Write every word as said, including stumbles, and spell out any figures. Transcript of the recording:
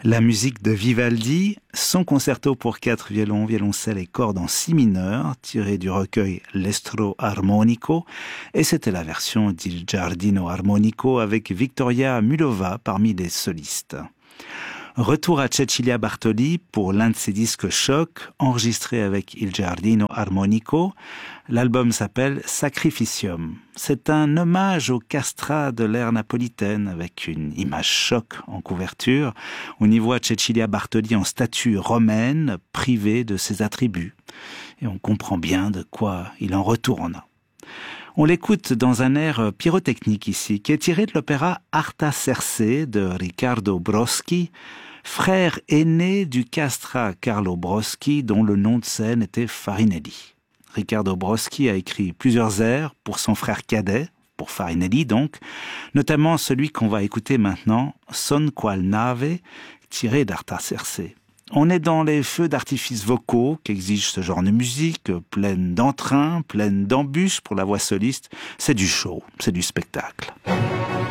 La musique de Vivaldi, son concerto pour quatre violons, violoncelle et cordes en si mineur, tiré du recueil L'Estro Armonico, et c'était la version d'Il Giardino Armonico avec Victoria Mulova parmi les solistes. Retour à Cecilia Bartoli pour l'un de ses disques choc, enregistré avec Il Giardino Armonico. L'album s'appelle Sacrificium. C'est un hommage aux castrats de l'ère napolitaine avec une image choc en couverture. On y voit Cecilia Bartoli en statue romaine, privée de ses attributs. Et on comprend bien de quoi il en retourne. On l'écoute dans un air pyrotechnique ici, qui est tiré de l'opéra Artaserse de Riccardo Broschi, frère aîné du castrat Carlo Broschi, dont le nom de scène était Farinelli. Riccardo Broschi a écrit plusieurs airs pour son frère cadet, pour Farinelli donc, notamment celui qu'on va écouter maintenant, Son qual nave, tiré d'Artaserse. On est dans les feux d'artifice vocaux qu'exige ce genre de musique, pleine d'entrain, pleine d'embûches pour la voix soliste. C'est du show, c'est du spectacle.